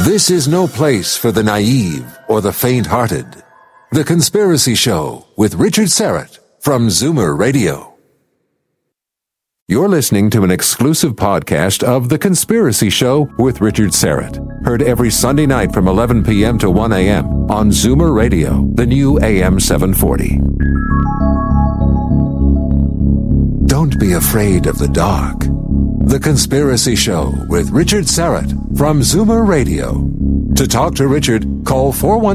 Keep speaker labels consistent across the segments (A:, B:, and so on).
A: This is no place for the naive or the faint-hearted. The Conspiracy Show with Richard Syrett from Zoomer Radio. You're listening to an exclusive podcast of The Conspiracy Show with Richard Syrett. Heard every Sunday night from 11 p.m. to 1 a.m. on Zoomer Radio, the new AM 740. Don't be afraid of the dark. The Conspiracy Show with Richard Syrett from Zoomer Radio. To talk to Richard, call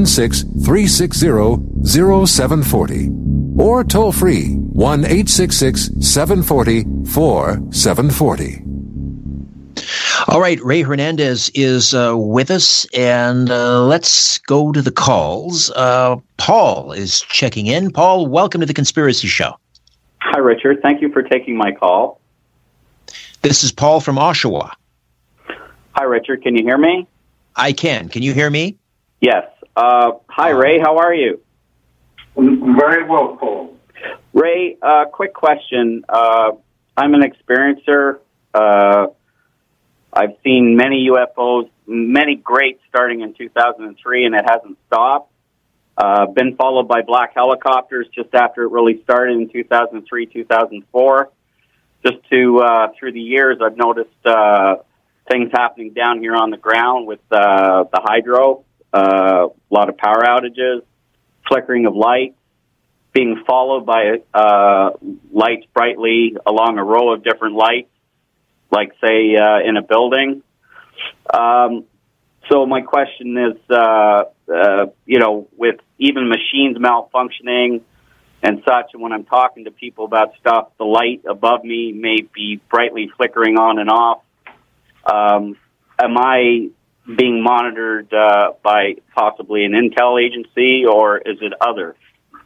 A: 416-360-0740 or toll free 1-866-740-4740.
B: All right, Ray Hernandez is with us, and let's go to the calls. Paul is checking in. Paul, welcome to the Conspiracy Show.
C: Hi, Richard. Thank you for taking my call.
B: This is Paul from Oshawa.
C: Hi, Richard. Can you hear me?
B: I can. Can you hear me?
C: Yes. Hi, Ray. How are you?
D: Very well, Paul.
C: Ray, quick question. I'm an experiencer. I've seen many UFOs, many great starting in 2003, and it hasn't stopped. Been followed by black helicopters just after it really started in 2003, 2004. Just through the years, I've noticed things happening down here on the ground with the hydro, a lot of power outages, flickering of lights, being followed by lights brightly along a row of different lights, like, say, in a building. So my question is, with even machines malfunctioning and such, and when I'm talking to people about stuff, the light above me may be brightly flickering on and off. Am I being monitored by possibly an intel agency, or is it other?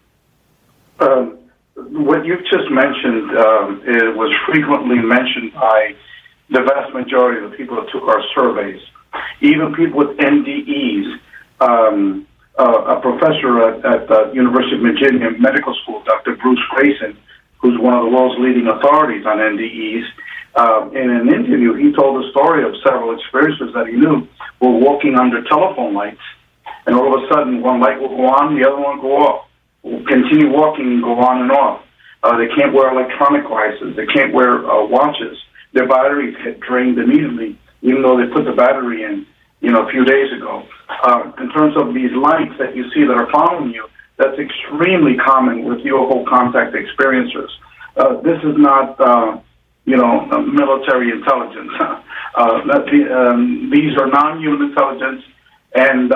D: What you've just mentioned it was frequently mentioned by the vast majority of the people that took our surveys. Even people with NDEs, a professor at the University of Virginia Medical School, Dr. Bruce Grayson, who's one of the world's leading authorities on NDEs, in an interview, he told the story of several experiences that he knew were walking under telephone lights, and all of a sudden one light will go on, the other one will go off. Will continue walking and go on and off. They can't wear electronic devices. They can't wear watches. Their batteries get drained immediately, even though they put the battery in, a few days ago. In terms of these lights that you see that are following you, that's extremely common with UFO contact experiencers. This is not, military intelligence. These are non-human intelligence, and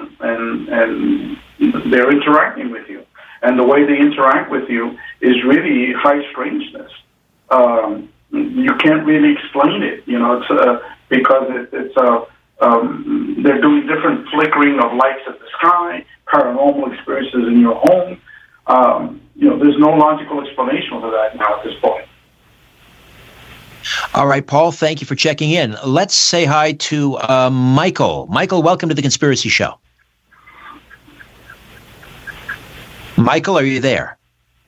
D: they're interacting with you. And the way they interact with you is really high strangeness. You can't really explain it, it's because they're doing different flickering of lights at the sky, paranormal experiences in your home. There's no logical explanation for that now at this point.
B: All right, Paul, thank you for checking in. Let's say hi to Michael. Michael, welcome to the Conspiracy Show. Michael, are you there?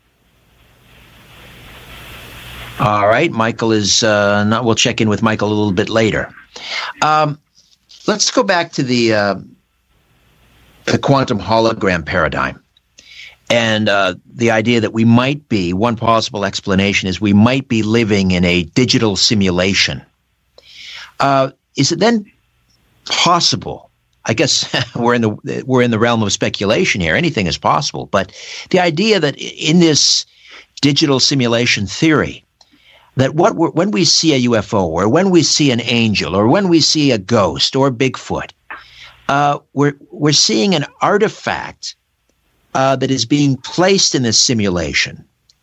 B: All right, Michael is not. We'll check in with Michael a little bit later. Let's go back to the quantum hologram paradigm, and the idea that we might be, one possible explanation is we might be living in a digital simulation. Is it then possible? I guess we're in the realm of speculation here. Anything is possible, but the idea that in this digital simulation theory, that when we see a UFO, or when we see an angel, or when we see a ghost or Bigfoot, we're seeing an artifact that is being placed in this simulation.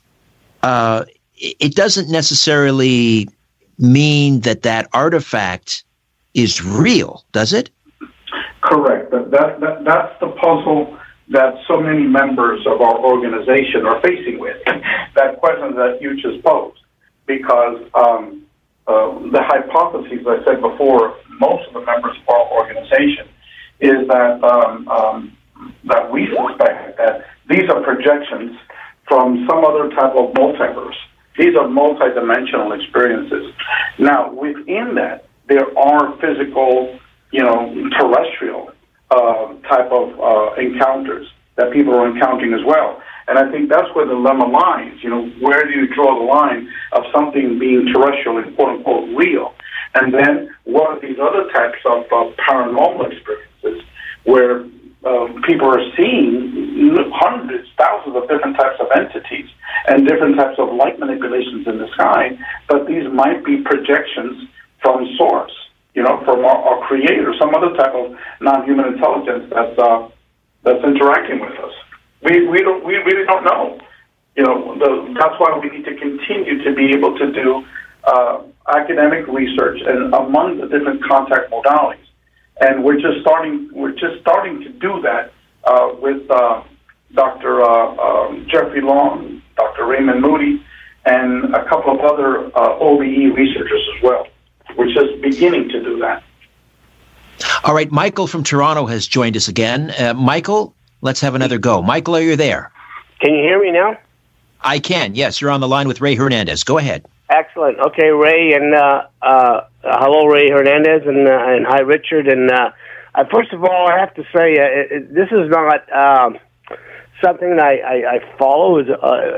B: It doesn't necessarily mean that artifact is real, does it?
D: Correct. That's the puzzle that so many members of our organization are facing with. That question that you just posed. Because the hypothesis, as I said before, most of the members of our organization, is that that we suspect that these are projections from some other type of multiverse. These are multidimensional experiences. Now, within that, there are physical, terrestrial type of encounters that people are encountering as well. And I think that's where the dilemma lies. Where do you draw the line of something being terrestrial and quote-unquote real? And then what are these other types of paranormal experiences where people are seeing hundreds, thousands of different types of entities and different types of light manipulations in the sky, but these might be projections from source, from our creator, some other type of non-human intelligence that's interacting with us. We really don't know. That's why we need to continue to be able to do academic research and among the different contact modalities. And we're just starting to do that with Dr. Jeffrey Long, Dr. Raymond Moody, and a couple of other OBE researchers as well. We're just beginning to do that.
B: All right, Michael from Toronto has joined us again. Michael, let's have another go. Michael, are you there?
E: Can you hear me now?
B: I can, yes. You're on the line with Ray Hernandez. Go ahead.
E: Excellent. Okay, Ray, and hello, Ray Hernandez, and hi, Richard. And first of all, I have to say, this is not something that I follow as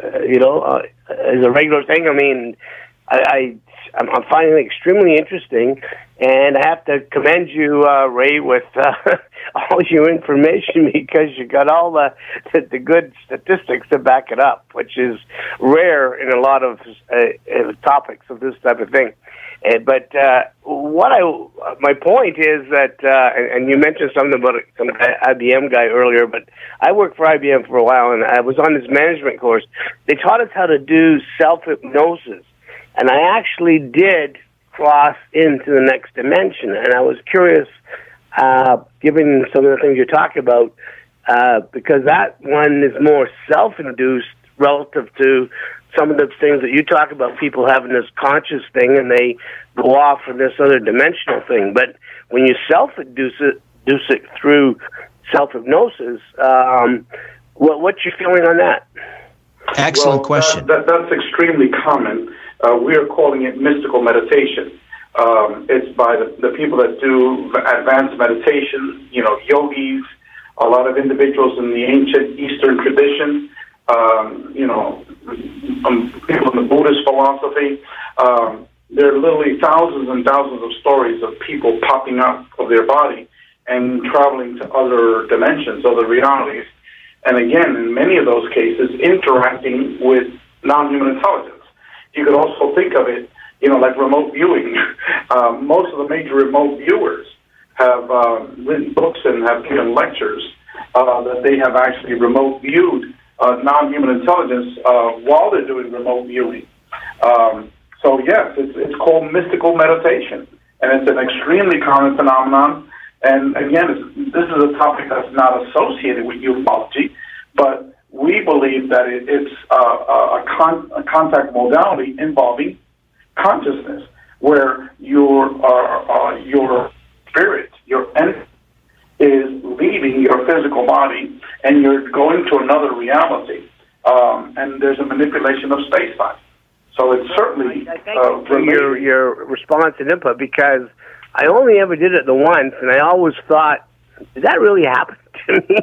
E: a regular thing. I mean, I'm finding it extremely interesting, and I have to commend you, Ray, with all your information, because you got all the good statistics to back it up, which is rare in a lot of topics of this type of thing. But my point is that, and you mentioned something about some IBM guy earlier, but I worked for IBM for a while, and I was on this management course. They taught us how to do self-hypnosis. And I actually did cross into the next dimension. And I was curious, given some of the things you're talking about, because that one is more self-induced relative to some of the things that you talk about, people having this conscious thing and they go off in this other dimensional thing. But when you self-induce it through self-hypnosis, what's your feeling on that?
B: Excellent question.
D: That's extremely common. We are calling it mystical meditation. It's by the people that do advanced meditation, yogis, a lot of individuals in the ancient Eastern tradition, people in the Buddhist philosophy. There are literally thousands and thousands of stories of people popping up of their body and traveling to other dimensions, other realities. And again, in many of those cases, interacting with non-human intelligence. You could also think of it, like remote viewing. Most of the major remote viewers have written books and have given lectures that they have actually remote viewed non-human intelligence while they're doing remote viewing. So yes, it's called mystical meditation, and it's an extremely common phenomenon. And again, this is a topic that's not associated with ufology, but we believe that it's a contact modality involving consciousness, where your spirit, your entity, is leaving your physical body, and you're going to another reality. And there's a manipulation of space-time. So it's certainly...
E: I thank you for your response and input, because I only ever did it the once, and I always thought, did that really happen to me?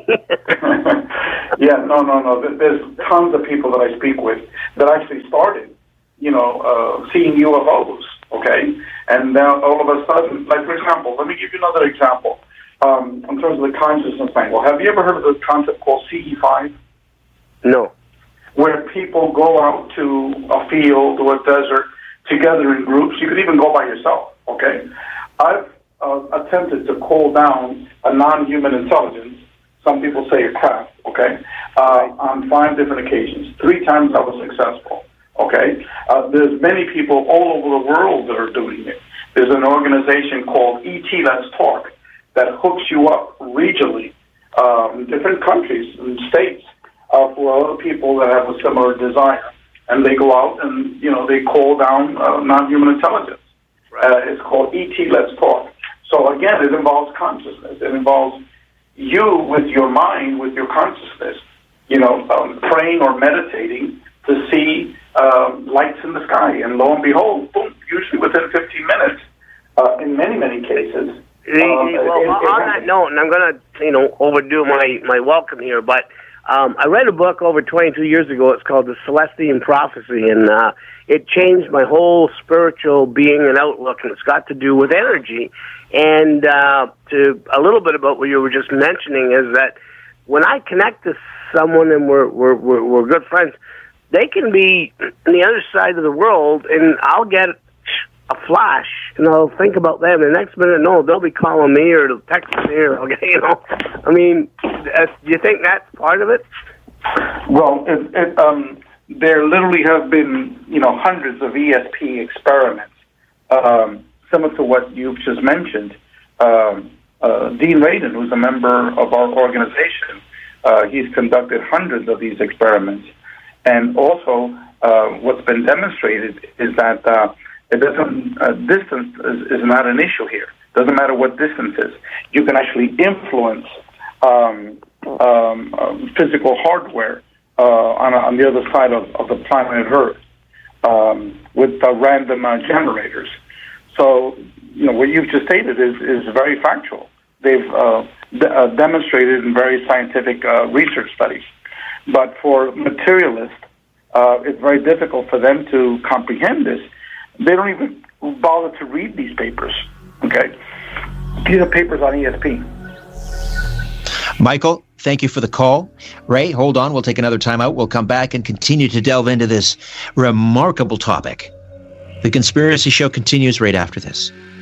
D: Yeah, no. There's tons of people that I speak with that actually started, seeing UFOs, okay? And now all of a sudden, like, for example, let me give you another example. In terms of the consciousness angle, have you ever heard of the concept called CE5?
E: No.
D: Where people go out to a field or a desert together in groups. You could even go by yourself, okay? I've attempted to call down a non-human intelligence, some people say a craft, okay, on 5 different occasions. 3 times I was successful, okay? There's many people all over the world that are doing it. There's an organization called ET Let's Talk that hooks you up regionally, different countries and states, for other people that have a similar desire. And they go out and, they call down non-human intelligence. It's called ET Let's Talk. So again, it involves consciousness. It involves you with your mind, with your consciousness, praying or meditating to see lights in the sky. And lo and behold, boom, usually within 15 minutes, in many, many cases,
E: On that note, and I'm going to, overdo my welcome here, but I read a book over 22 years ago. It's called The Celestine Prophecy, and it changed my whole spiritual being and outlook, and it's got to do with energy. And to a little bit about what you were just mentioning is that when I connect to someone and we're good friends, they can be on the other side of the world, and I'll get a flash, and I'll think about them. The next minute, they'll be calling me or texting me, or I mean, do you think that's part of it?
D: Well, there literally have been, hundreds of ESP experiments, similar to what you've just mentioned. Dean Radin, who's a member of our organization, he's conducted hundreds of these experiments. And also, what's been demonstrated is that distance is not an issue here. Doesn't matter what distance is. You can actually influence physical hardware on the other side of the planet Earth with random generators. So, what you've just stated is very factual. They've demonstrated in very scientific research studies. But for materialists, it's very difficult for them to comprehend this. They don't even bother to read these papers. Okay, these are papers on ESP.
B: Michael, thank you for the call. Ray, hold on. We'll take another time out. We'll come back and continue to delve into this remarkable topic. The Conspiracy Show continues right after this.